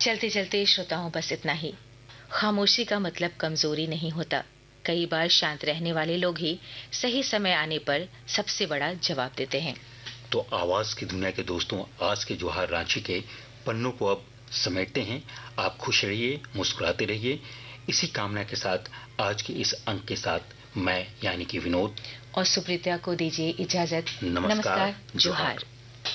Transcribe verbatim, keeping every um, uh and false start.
चलते चलते श्रोताओं, बस इतना ही। खामोशी का मतलब कमजोरी नहीं होता। कई बार शांत रहने वाले लोग ही सही समय आने पर सबसे बड़ा जवाब देते हैं। तो आवाज की दुनिया के दोस्तों, आज के जोहार रांची के पन्नों को अब समेटते हैं। आप खुश रहिए, मुस्कुराते रहिए। इसी कामना के साथ आज के इस अंक के साथ मैं यानी कि विनोद और सुप्रीता को दीजिए इजाजत। नमस्कार, नमस्कार, जोहार।